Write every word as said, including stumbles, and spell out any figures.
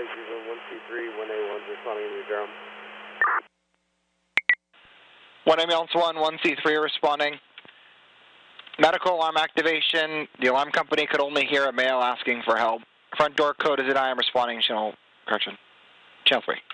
Lake Zero one two three, one A one, responding to your drone. one ambulance one, one C three responding. Medical alarm activation. The alarm company could only hear a male asking for help. Front door code is at I am responding, channel, correction, channel three.